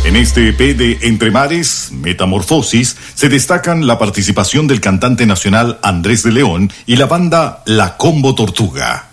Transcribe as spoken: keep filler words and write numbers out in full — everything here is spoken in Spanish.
En este E P de Entre Mares, Metamorfosis, se destacan la participación del cantante nacional Andrés de León y la banda La Combo Tortuga.